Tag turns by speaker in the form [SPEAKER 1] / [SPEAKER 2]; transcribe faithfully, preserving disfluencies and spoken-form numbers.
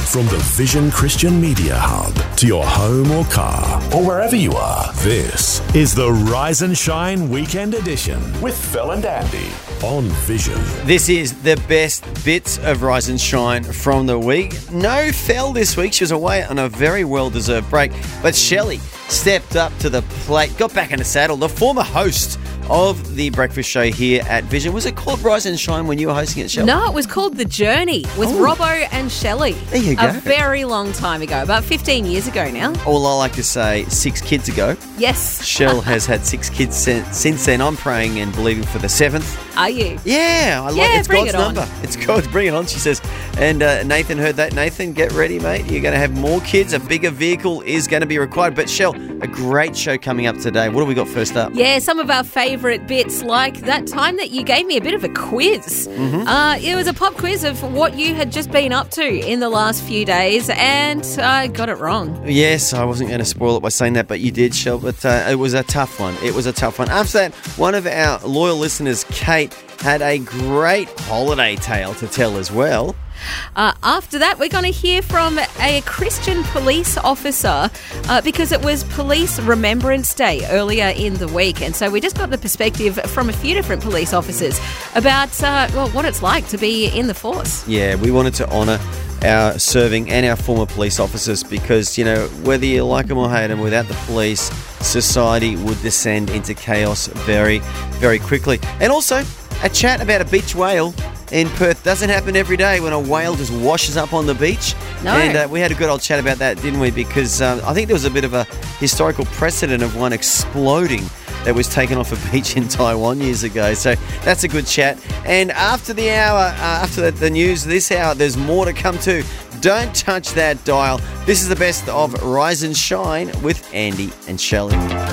[SPEAKER 1] From the Vision Christian Media Hub to your home or car or wherever you are, this is the Rise and Shine Weekend Edition with Phil and Andy on Vision.
[SPEAKER 2] This is the best bits of Rise and Shine from the week. No Phil this week. She was away on a very well-deserved break. But Shelley stepped up to the plate, got back in the saddle. The former host of the breakfast show here at Vision. Was it called Rise and Shine when you were hosting it, Shelley?
[SPEAKER 3] No, it was called The Journey with
[SPEAKER 2] Oh.
[SPEAKER 3] Robbo and Shelley.
[SPEAKER 2] There you go.
[SPEAKER 3] A very long time ago, about fifteen years ago now.
[SPEAKER 2] All I like to say, six kids ago.
[SPEAKER 3] Yes.
[SPEAKER 2] Shell has had six kids since, since then. I'm praying and believing for the seventh.
[SPEAKER 3] Are you?
[SPEAKER 2] Yeah, I like
[SPEAKER 3] Yeah,
[SPEAKER 2] it's
[SPEAKER 3] bring
[SPEAKER 2] God's
[SPEAKER 3] it on.
[SPEAKER 2] number. It's God's, bring it on, she says. And uh, Nathan heard that. Nathan, get ready, mate. You're going to have more kids. A bigger vehicle is going to be required. But Shell, a great show coming up today. What do we got first up?
[SPEAKER 3] Yeah, some of our favourite bits, like that time that you gave me a bit of a quiz. Mm-hmm. Uh, it was a pop quiz of what you had just been up to in the last few days, and I got it wrong.
[SPEAKER 2] Yes, I wasn't going to spoil it by saying that, but you did, Shell. But uh, it was a tough one. It was a tough one. After that, one of our loyal listeners, Kate, had a great holiday tale to tell as well.
[SPEAKER 3] Uh, after that, we're going to hear from a Christian police officer uh, because it was Police Remembrance Day earlier in the week. And so we just got the perspective from a few different police officers about, uh, well, what it's like to be in the force.
[SPEAKER 2] Yeah, we wanted to honour our serving and our former police officers because, you know, whether you like them or hate them, without the police, society would descend into chaos very, very quickly. And also, a chat about a beach whale in Perth. Doesn't happen every day when a whale just washes up on the beach.
[SPEAKER 3] No.
[SPEAKER 2] And uh, we had a good old chat about that, didn't we? Because um, I think there was a bit of a historical precedent of one exploding that was taken off a beach in Taiwan years ago. So that's a good chat. And after the hour, uh, after the, the news this hour, there's more to come too. Don't touch that dial. This is the best of Rise and Shine with Andy and Shelley.